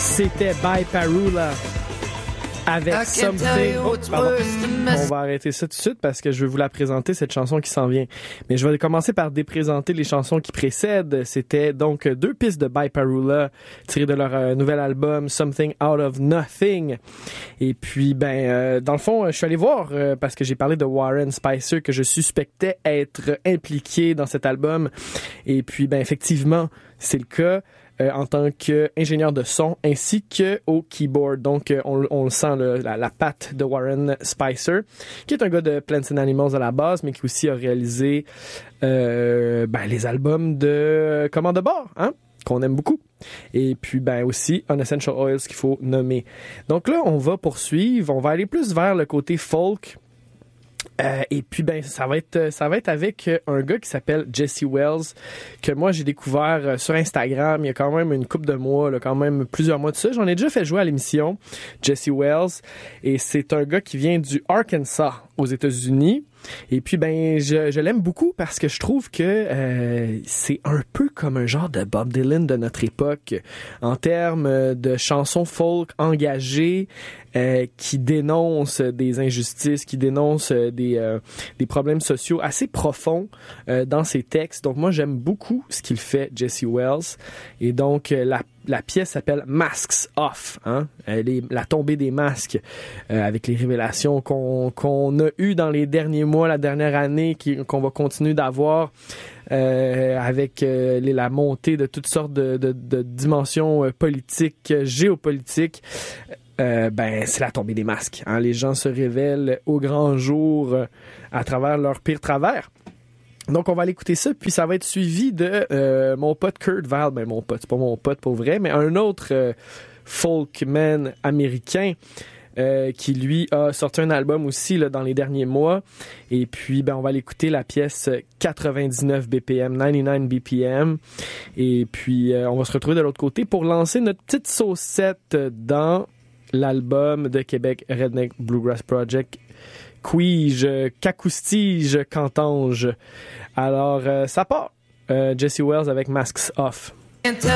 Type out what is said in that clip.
C'était By Parula avec Something. Oh, pardon. On va arrêter ça tout de suite parce que je vais vous la présenter, cette chanson qui s'en vient. Mais je vais commencer par déprésenter les chansons qui précèdent. C'était donc 2 pistes de By Parula tirées de leur nouvel album Something Out of Nothing. Et puis, dans le fond, je suis allé voir parce que j'ai parlé de Warren Spicer que je suspectais être impliqué dans cet album. Et puis, effectivement, c'est le cas. En tant qu'ingénieur de son ainsi que au keyboard. Donc, on le sent, la patte de Warren Spicer, qui est un gars de Plants and Animals à la base, mais qui aussi a réalisé les albums de Commande de bord, hein, qu'on aime beaucoup. Et puis, aussi, Unessential Oils qu'il faut nommer. Donc là, on va poursuivre. On va aller plus vers le côté folk. Et puis ça va être avec un gars qui s'appelle Jesse Wells, que moi j'ai découvert sur Instagram il y a quand même une couple de mois, là, quand même plusieurs mois de ça. J'en ai déjà fait jouer à l'émission, Jesse Wells, et c'est un gars qui vient du Arkansas aux États-Unis. Et puis je l'aime beaucoup parce que je trouve que c'est un peu comme un genre de Bob Dylan de notre époque en termes de chansons folk engagées qui dénoncent des injustices, qui dénoncent des problèmes sociaux assez profonds dans ses textes. Donc moi j'aime beaucoup ce qu'il fait, Jesse Wells. Et donc la pièce s'appelle Masks Off, hein? La tombée des masques, avec les révélations qu'on a eues dans les derniers mois, la dernière année, qu'on va continuer d'avoir avec la montée de toutes sortes de dimensions politiques, géopolitiques. C'est la tombée des masques, hein? Les gens se révèlent au grand jour à travers leurs pires travers. Donc, on va aller écouter ça, puis ça va être suivi de mon pote Kurt Vile. Mon pote, c'est pas mon pote pour vrai, mais un autre folkman américain qui, lui, a sorti un album aussi là, dans les derniers mois. Et puis, on va aller écouter la pièce 99 BPM, 99 BPM. Et puis, on va se retrouver de l'autre côté pour lancer notre petite saucette dans l'album de Québec Redneck Bluegrass Project, Quige, qu'acoustige, qu'entends-je. Alors, ça part. Jesse Wells avec Masks Off.